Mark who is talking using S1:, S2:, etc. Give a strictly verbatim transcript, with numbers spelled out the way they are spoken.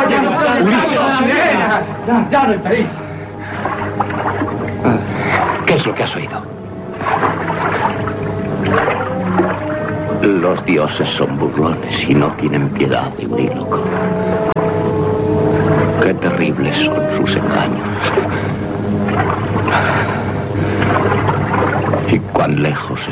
S1: Ya, ya no hay peligro.
S2: ¿Qué es lo que has oído?
S3: Los dioses son burlones y no tienen piedad de Euríloco.